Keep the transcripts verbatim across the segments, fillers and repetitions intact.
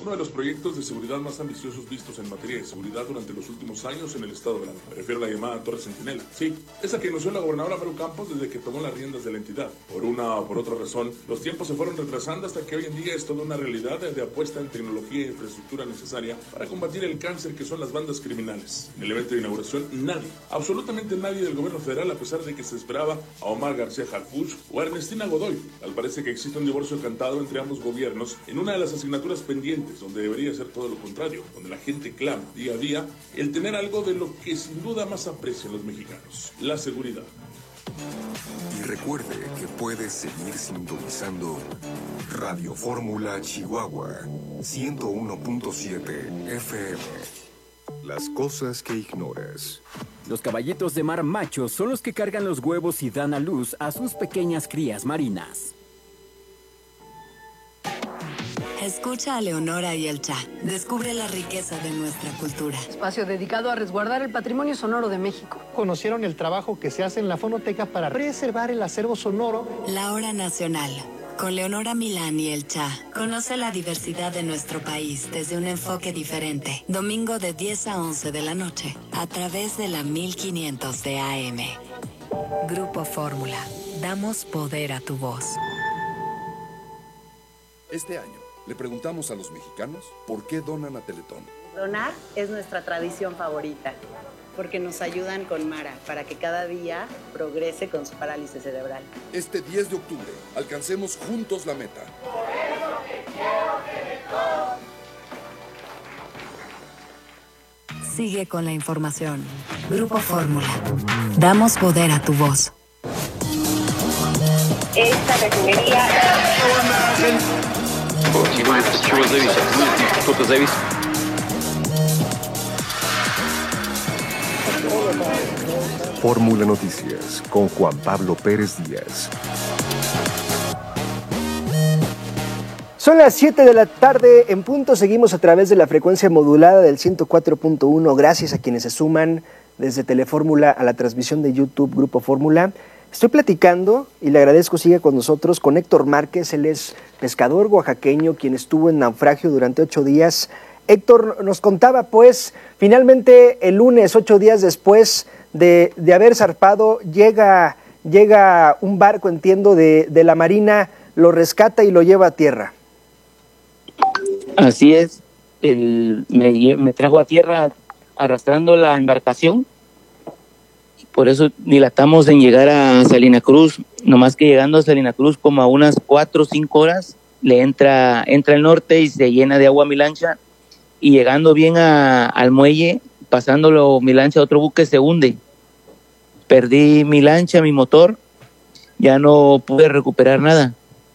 uno de los proyectos de seguridad más ambiciosos vistos en materia de seguridad durante los últimos años en el estado de Veracruz. Me refiero a la llamada Torre Centinela. Sí, esa que anunció la gobernadora Maru Campos desde que tomó las riendas de la entidad. Por una o por otra razón, los tiempos se fueron retrasando hasta que hoy en día es toda una realidad de apuesta en tecnología e infraestructura necesaria para combatir el cáncer que son las bandas criminales. En el evento de inauguración, nadie, absolutamente nadie del gobierno federal, a pesar de que se esperaba a Omar García Harfuch o a Ernestina Godoy. Tal parece que existe un divorcio cantado entre ambos gobiernos en una de las asignaturas pendientes, donde debería ser todo lo contrario, donde la gente clama día a día el tener algo de lo que sin duda más aprecian los mexicanos: la seguridad. Y recuerde que puede seguir sintonizando Radio Fórmula Chihuahua ciento uno punto siete F M. Las cosas que ignoras. Los caballitos de mar machos son los que cargan los huevos y dan a luz a sus pequeñas crías marinas. Escucha a Leonora y el Cha. Descubre la riqueza de nuestra cultura. Espacio dedicado a resguardar el patrimonio sonoro de México. Conocieron el trabajo que se hace en la fonoteca para preservar el acervo sonoro. La Hora Nacional. Con Leonora Milán y el Cha. Conoce la diversidad de nuestro país desde un enfoque diferente. Domingo de diez a once de la noche. A través de la mil quinientos de A M. Grupo Fórmula. Damos poder a tu voz. Este año le preguntamos a los mexicanos por qué donan a Teletón. Donar es nuestra tradición favorita, porque nos ayudan con Mara para que cada día progrese con su parálisis cerebral. Este diez de octubre, alcancemos juntos la meta. Por eso te quiero Teletón. Sigue con la información. Grupo Fórmula. Damos poder a tu voz. Esta refinería... Fórmula Noticias con Juan Pablo Pérez Díaz. Son las siete de la tarde en punto. Seguimos a través de la frecuencia modulada del ciento cuatro punto uno. Gracias a quienes se suman desde Telefórmula a la transmisión de YouTube Grupo Fórmula. Estoy platicando, y le agradezco, sigue con nosotros, con Héctor Márquez. Él es pescador oaxaqueño, quien estuvo en naufragio durante ocho días. Héctor nos contaba, pues, finalmente el lunes, ocho días después de, de haber zarpado, llega, llega un barco, entiendo, de, de la Marina, lo rescata y lo lleva a tierra. Así es, el, me, me trajo a tierra arrastrando la embarcación. Por eso dilatamos en llegar a Salina Cruz, nomás que llegando a Salina Cruz como a unas cuatro o cinco horas, le entra, entra el norte y se llena de agua mi lancha, y llegando bien a, al muelle, pasándolo mi lancha a otro buque, se hunde. Perdí mi lancha, mi motor, ya no pude recuperar nada.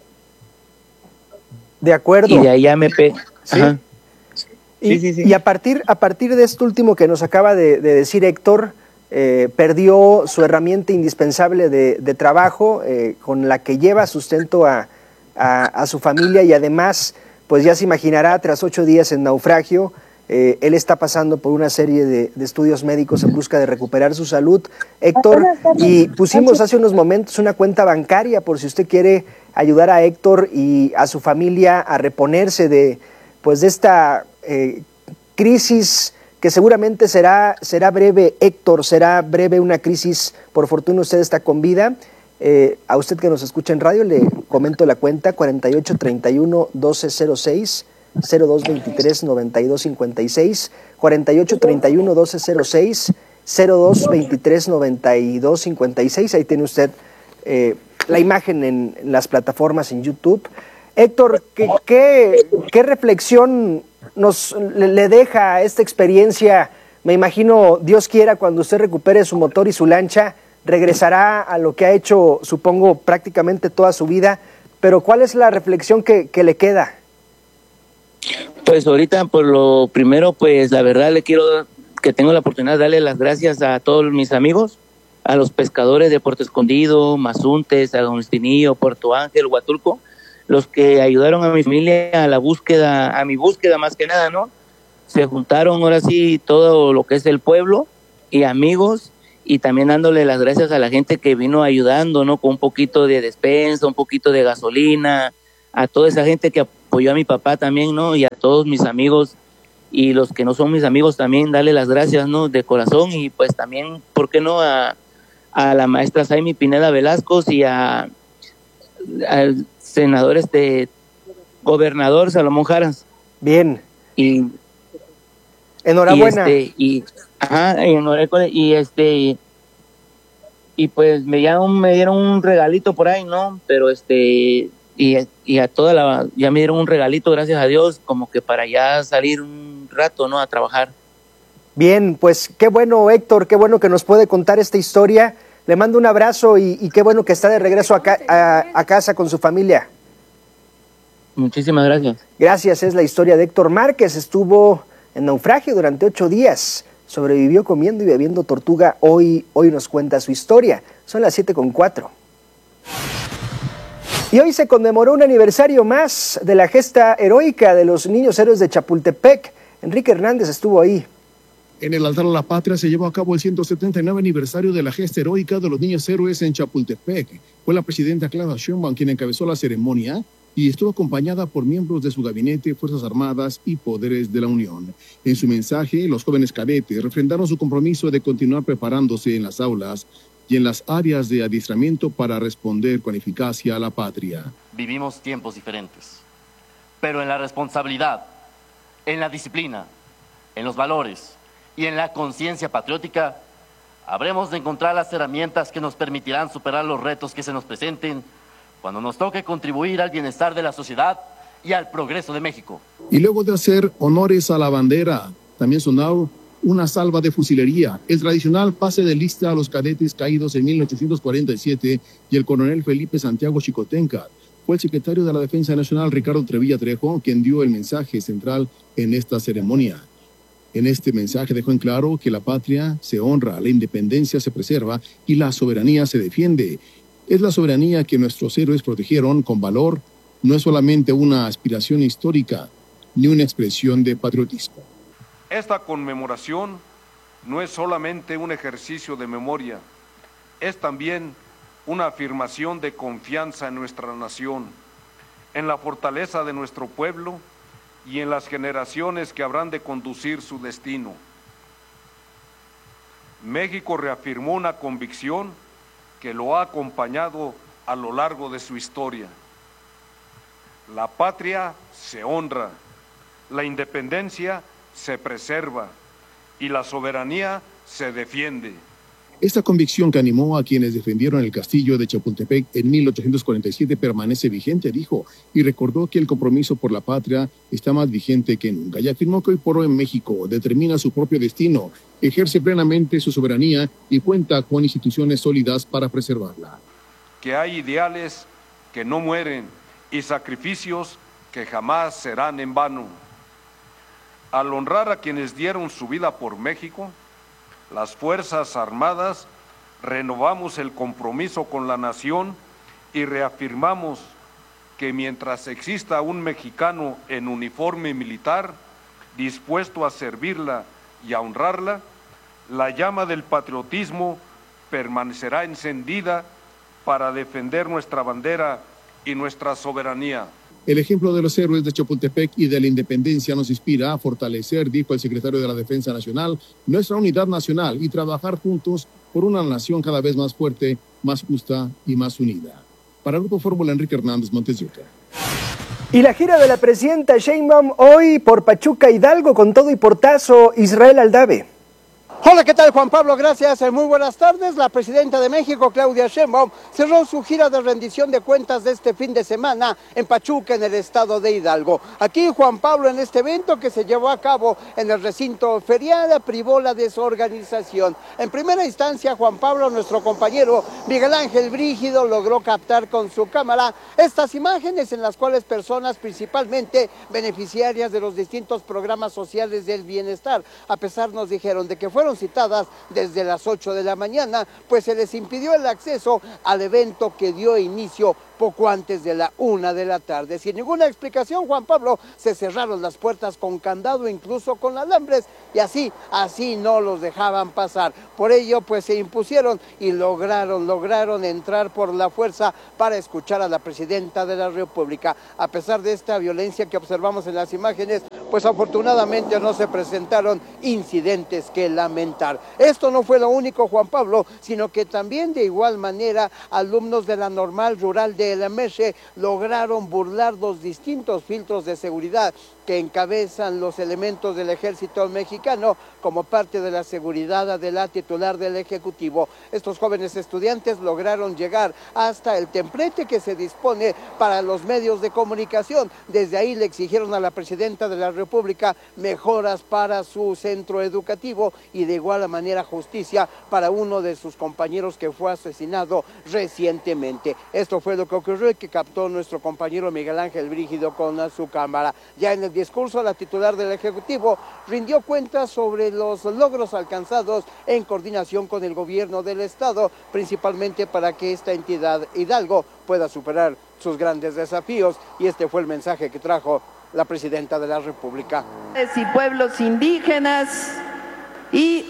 De acuerdo. Y de ahí ya me pe... ¿Sí? Ajá. Y, sí, sí, sí. y a partir, a partir de esto último que nos acaba de, de decir Héctor, Eh, perdió su herramienta indispensable de, de trabajo, eh, con la que lleva sustento a, a, a su familia, y además, pues ya se imaginará, tras ocho días en naufragio, eh, él está pasando por una serie de, de estudios médicos en busca de recuperar su salud. Héctor, y pusimos hace unos momentos una cuenta bancaria por si usted quiere ayudar a Héctor y a su familia a reponerse de, pues, de esta eh, crisis que seguramente será, será breve, Héctor, será breve una crisis. Por fortuna usted está con vida. Eh, a usted que nos escucha en radio le comento la cuenta: cuarenta y ocho, treinta y uno, doce, cero seis, cero dos veintitrés, noventa y dos cincuenta y seis, cuarenta y ocho, treinta y uno, doce, cero seis, cero dos veintitrés, noventa y dos cincuenta y seis. Ahí tiene usted eh, la imagen en, en las plataformas en YouTube. Héctor, ¿qué, qué, qué reflexión nos le, le deja esta experiencia? Me imagino, Dios quiera, cuando usted recupere su motor y su lancha, regresará a lo que ha hecho, supongo, prácticamente toda su vida, pero ¿cuál es la reflexión que, que le queda? Pues ahorita, por lo primero, pues la verdad le quiero, que tengo la oportunidad de darle las gracias a todos mis amigos, a los pescadores de Puerto Escondido, Mazuntes, Agonistinillo, Puerto Ángel, Huatulco, los que ayudaron a mi familia a la búsqueda, a mi búsqueda más que nada, ¿no? Se juntaron ahora sí todo lo que es el pueblo y amigos, y también dándole las gracias a la gente que vino ayudando, ¿no? Con un poquito de despensa, un poquito de gasolina, a toda esa gente que apoyó a mi papá también, ¿no? Y a todos mis amigos y los que no son mis amigos también, darle las gracias, ¿no? De corazón, y pues también, ¿por qué no? A, a la maestra Saimi Pineda Velasco y a, al senador, este, gobernador Salomón Jaras. Bien. Y enhorabuena. Y, este, y, ajá, y, y este, y pues me dieron, me dieron un regalito por ahí, ¿no? Pero este, y, y a toda la, ya me dieron un regalito, gracias a Dios, como que para ya salir un rato, ¿no? A trabajar. Bien, pues qué bueno, Héctor, qué bueno que nos puede contar esta historia. Le mando un abrazo y, y qué bueno que está de regreso a, ca a, a casa con su familia. Muchísimas gracias. Gracias, es la historia de Héctor Márquez. Estuvo en naufragio durante ocho días. Sobrevivió comiendo y bebiendo tortuga. Hoy, hoy nos cuenta su historia. Son las siete con cuatro. Y hoy se conmemoró un aniversario más de la gesta heroica de los niños héroes de Chapultepec. Enrique Hernández estuvo ahí. En el altar a la patria se llevó a cabo el ciento setenta y nueve aniversario de la gesta heroica de los niños héroes en Chapultepec. Fue la presidenta Claudia Sheinbaum quien encabezó la ceremonia y estuvo acompañada por miembros de su gabinete, Fuerzas Armadas y Poderes de la Unión. En su mensaje, los jóvenes cadetes refrendaron su compromiso de continuar preparándose en las aulas y en las áreas de adiestramiento para responder con eficacia a la patria. Vivimos tiempos diferentes, pero en la responsabilidad, en la disciplina, en los valores y en la conciencia patriótica, habremos de encontrar las herramientas que nos permitirán superar los retos que se nos presenten cuando nos toque contribuir al bienestar de la sociedad y al progreso de México. Y luego de hacer honores a la bandera, también sonaron una salva de fusilería, el tradicional pase de lista a los cadetes caídos en mil ochocientos cuarenta y siete y el coronel Felipe Santiago Xicotenca. Fue el secretario de la Defensa Nacional, Ricardo Trevilla Trejo, quien dio el mensaje central en esta ceremonia. En este mensaje dejó en claro que la patria se honra, la independencia se preserva y la soberanía se defiende. Es la soberanía que nuestros héroes protegieron con valor, no es solamente una aspiración histórica, ni una expresión de patriotismo. Esta conmemoración no es solamente un ejercicio de memoria, es también una afirmación de confianza en nuestra nación, en la fortaleza de nuestro pueblo y en las generaciones que habrán de conducir su destino. México reafirmó una convicción que lo ha acompañado a lo largo de su historia. La patria se honra, la independencia se preserva y la soberanía se defiende. Esta convicción que animó a quienes defendieron el castillo de Chapultepec en mil ochocientos cuarenta y siete permanece vigente, dijo, y recordó que el compromiso por la patria está más vigente que nunca. Y afirmó que hoy por hoy México determina su propio destino, ejerce plenamente su soberanía y cuenta con instituciones sólidas para preservarla. Que hay ideales que no mueren y sacrificios que jamás serán en vano. Al honrar a quienes dieron su vida por México, las Fuerzas Armadas renovamos el compromiso con la nación y reafirmamos que mientras exista un mexicano en uniforme militar dispuesto a servirla y a honrarla, la llama del patriotismo permanecerá encendida para defender nuestra bandera y nuestra soberanía. El ejemplo de los héroes de Chapultepec y de la independencia nos inspira a fortalecer, dijo el secretario de la Defensa Nacional, nuestra unidad nacional y trabajar juntos por una nación cada vez más fuerte, más justa y más unida. Para el Grupo Fórmula, Enrique Hernández, Montes de Oca. Y la gira de la presidenta Sheinbaum hoy por Pachuca, Hidalgo, con todo y portazo, Israel Aldave. Hola, ¿qué tal, Juan Pablo? Gracias, muy buenas tardes. La presidenta de México, Claudia Sheinbaum, cerró su gira de rendición de cuentas de este fin de semana en Pachuca, en el estado de Hidalgo. Aquí, Juan Pablo, en este evento que se llevó a cabo en el recinto ferial, privó la desorganización. En primera instancia, Juan Pablo, nuestro compañero Miguel Ángel Brígido, logró captar con su cámara estas imágenes en las cuales personas, principalmente beneficiarias de los distintos programas sociales del bienestar, a pesar, nos dijeron, de que fueron depositadas desde las ocho de la mañana, pues se les impidió el acceso al evento que dio inicio poco antes de la una de la tarde. Sin ninguna explicación, Juan Pablo, se cerraron las puertas con candado, incluso con alambres, y así, así no los dejaban pasar. Por ello, pues se impusieron y lograron, lograron entrar por la fuerza para escuchar a la presidenta de la República. A pesar de esta violencia que observamos en las imágenes, pues afortunadamente no se presentaron incidentes que lamentar. Esto no fue lo único, Juan Pablo, sino que también de igual manera alumnos de la Normal Rural de la Meche lograron burlar los distintos filtros de seguridad que encabezan los elementos del ejército mexicano como parte de la seguridad de la titular del Ejecutivo. Estos jóvenes estudiantes lograron llegar hasta el templete que se dispone para los medios de comunicación. Desde ahí le exigieron a la presidenta de la República mejoras para su centro educativo y de igual manera justicia para uno de sus compañeros que fue asesinado recientemente. Esto fue lo que ocurrió y que captó nuestro compañero Miguel Ángel Brígido con su cámara. Ya en el discurso, la titular del Ejecutivo rindió cuentas sobre los logros alcanzados en coordinación con el gobierno del Estado, principalmente para que esta entidad Hidalgo pueda superar sus grandes desafíos, y este fue el mensaje que trajo la presidenta de la República. Y pueblos indígenas, y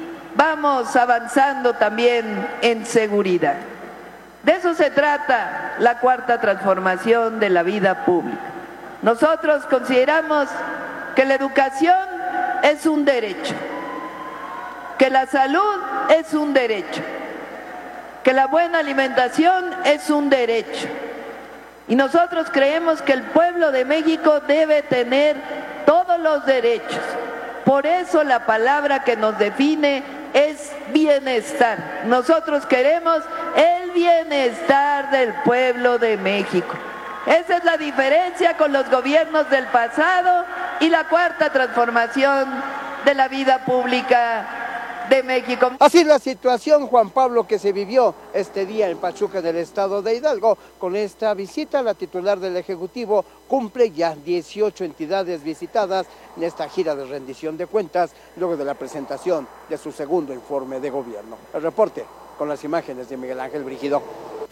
vamos avanzando también en seguridad. De eso se trata la cuarta transformación de la vida pública. Nosotros consideramos que la educación es un derecho, que la salud es un derecho, que la buena alimentación es un derecho. Y nosotros creemos que el pueblo de México debe tener todos los derechos. Por eso la palabra que nos define es bienestar. Nosotros queremos el bienestar del pueblo de México. Esa es la diferencia con los gobiernos del pasado y la cuarta transformación de la vida pública de México. Así la situación, Juan Pablo, que se vivió este día en Pachuca, del estado de Hidalgo. Con esta visita, la titular del Ejecutivo cumple ya dieciocho entidades visitadas en esta gira de rendición de cuentas, luego de la presentación de su segundo informe de gobierno. El reporte con las imágenes de Miguel Ángel Brígido.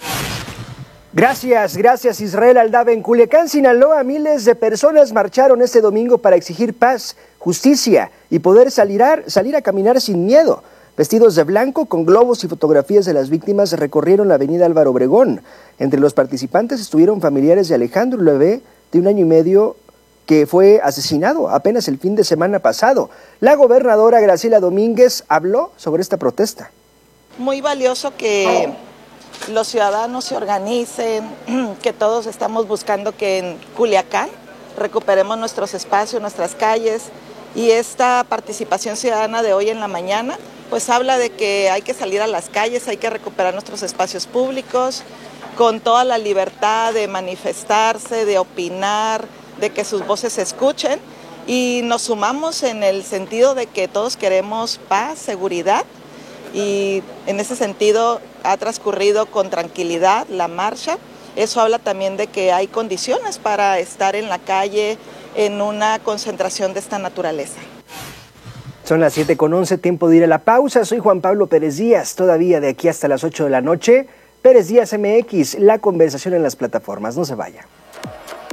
Gracias, gracias Israel Aldave. En Culiacán, Sinaloa, miles de personas marcharon este domingo para exigir paz, justicia y poder salir a, salir a caminar sin miedo. Vestidos de blanco, con globos y fotografías de las víctimas, recorrieron la avenida Álvaro Obregón. Entre los participantes estuvieron familiares de Alejandro, un bebé de un año y medio que fue asesinado apenas el fin de semana pasado. La gobernadora Graciela Domínguez habló sobre esta protesta. Muy valioso que los ciudadanos se organicen, que todos estamos buscando que en Culiacán recuperemos nuestros espacios, nuestras calles, y esta participación ciudadana de hoy en la mañana pues habla de que hay que salir a las calles, hay que recuperar nuestros espacios públicos con toda la libertad de manifestarse, de opinar, de que sus voces se escuchen, y nos sumamos en el sentido de que todos queremos paz, seguridad, y en ese sentido ha transcurrido con tranquilidad la marcha. Eso habla también de que hay condiciones para estar en la calle en una concentración de esta naturaleza. Son las siete con once, tiempo de ir a la pausa. Soy Juan Pablo Pérez Díaz, todavía de aquí hasta las ocho de la noche. Pérez Díaz M X, la conversación en las plataformas. No se vaya.